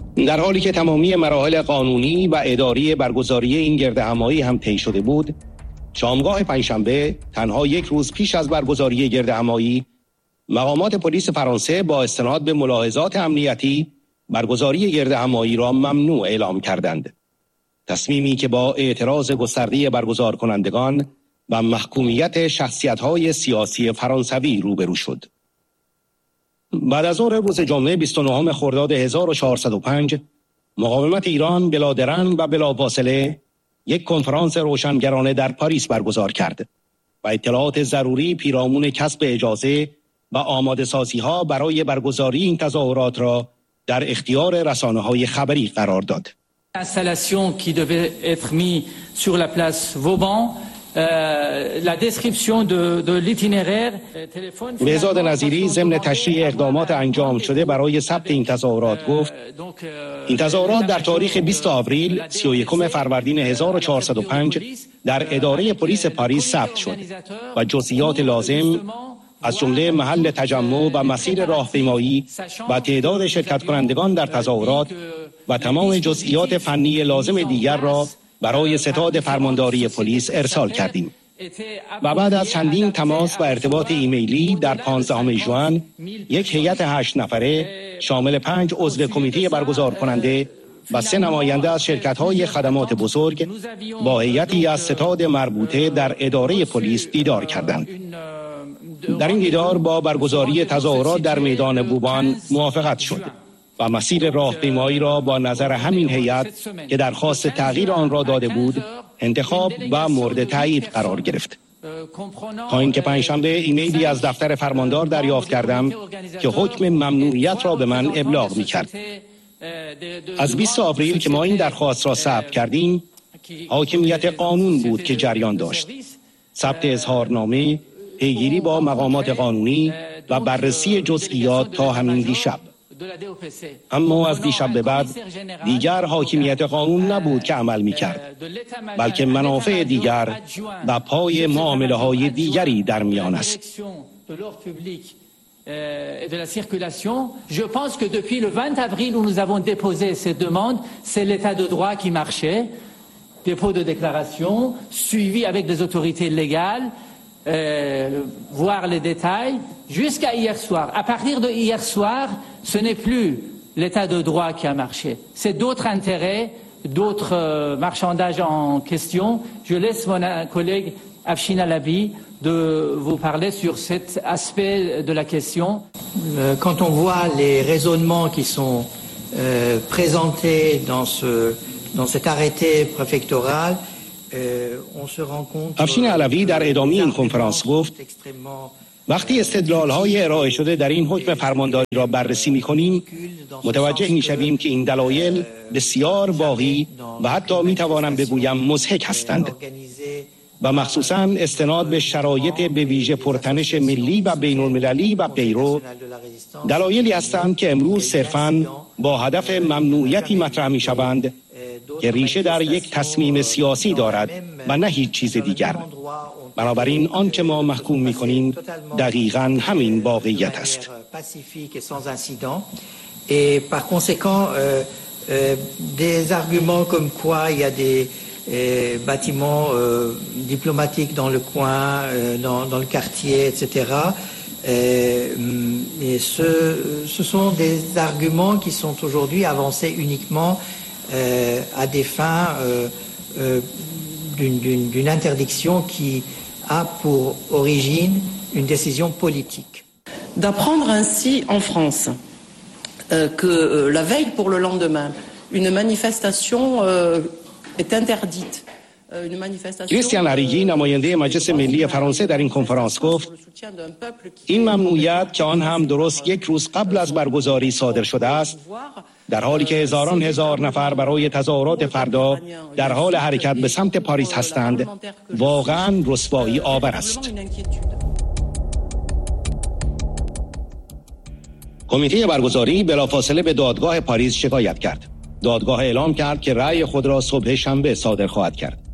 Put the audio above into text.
در حالی که تمامی مراحل قانونی و اداری برگزاری این گردهمایی هم طی شده بود، شامگاه پنجشنبه تنها یک روز پیش از برگزاری گردهمایی، مقامات پلیس فرانسه با استناد به ملاحظات امنیتی برگزاری گردهمایی را ممنوع اعلام کردند. تصمیمی که با اعتراض گسترده برگزار کنندگان و محکومیت شخصیت‌های سیاسی فرانسوی روبرو شد. بعد از ظهر روز جمعه 29 خرداد 1405 مقاومت ایران بلا درنگ و بلا فاصله یک کنفرانس روشنگرانه در پاریس برگزار کرد و اطلاعات ضروری پیرامون کسب اجازه و آماده سازی ها برای برگزاری این تظاهرات را در اختیار رسانه‌های خبری قرار داد. L'installation qui devait être mise sur la place Vauban, la description de l'itinéraire. بهزاد نظیری ضمن تشریح اقدامات انجام شده برای ثبت این تظاهرات گفت: این تظاهرات در تاریخ 20 آوریل 31 فروردین 1405 در اداره پلیس پاریس ثبت شد و جزئیات لازم از جمله محل تجمع و مسیر راهپیمایی و تعداد شرکت کنندگان در تظاهرات و تمام جزئیات فنی لازم دیگر را برای ستاد فرمانداری پلیس ارسال کردیم. و بعد از چندین تماس و ارتباط ایمیلی در 15 ژوئن یک هیئت 8 نفره شامل 5 عضو کمیته برگزار کننده و 3 نماینده از شرکت‌های خدمات بزرگ با هیئتی از ستاد مربوطه در اداره پلیس دیدار کردند. در این دیدار با برگزاری تظاهرات در میدان بوبان موافقت شد و مسیر راهپیمایی را با نظر همین هیئت که درخواست تغییر آن را داده بود انتخاب و مورد تایید قرار گرفت. تا اینکه پنجشنبه ایمیلی از دفتر فرماندار دریافت کردم که حکم ممنوعیت را به من ابلاغ می‌کرد. از 20 آوریل که ما این درخواست را ثبت کردیم، حاکمیت قانون بود که جریان داشت. ثبت اظهارنامه، پیگیری با مقامات قانونی و بررسی جزئیات تا همین دیشب. اما از دیشب به بعد دیگر حاکمیت قانون نبود که عمل می‌کرد، بلکه منافع دیگر و پای معامله‌های دیگری در میان است. de la circulation. Je pense que depuis le 20 avril où nous avons déposé ces demandes, c'est l'état de droit qui marchait. Dépôt de déclaration, suivi avec des autorités légales, voir les détails, jusqu'à hier soir. À partir de hier soir, ce n'est plus l'état de droit qui a marché. C'est d'autres intérêts, d'autres marchandages en question. Je laisse mon collègue Afshin Alabi de vous parler sur cet aspect de la question. Quand on voit les raisonnements qui sont présentés dans cet arrêté préfectoral, on se rend compte. افشین علوی در ادامه این کنفرانس گفت: وقتی استدلال‌های ارائه شده در این حکم فرمانداری را بررسی می‌کنیم، متوجه می‌شویم که این دلایل بسیار واقعی و حتی می‌توانم بگویم مضحک هستند و مخصوصاً استناد به شرایط به ویژه پرتنش ملی و بین‌المللی و غیره، دلایلی هستند که امروز صرفاً با هدف ممنوعیتی مطرح می‌شوند که ریشه در یک تصمیم سیاسی دارد و نه هیچ چیز دیگر. بنابراین آنچه ما محکوم می‌کنیم دقیقاً همین واقعیت است. Et par conséquent, des arguments comme quoi il y a des bâtiments diplomatiques dans le coin, dans le quartier, etc. Et ce sont des arguments qui sont aujourd'hui avancés uniquement à des fins d'une interdiction qui a pour origine une décision politique. D'apprendre ainsi en France que la veille pour le lendemain, une manifestation est interdite. کریستیان اریگی نماینده مجلس ملی فرانسه در این کنفرانس گفت: این ممنوعیت که آن هم درست یک روز قبل از برگزاری صادر شده است، در حالی که هزاران هزار نفر برای تظاهرات فردا در حال حرکت به سمت پاریس هستند، واقعاً رسوایی آور است. کمیته برگزاری بلافاصله به دادگاه پاریس شکایت کرد. دادگاه اعلام کرد که رأی خود را صبح شنبه صادر خواهد کرد.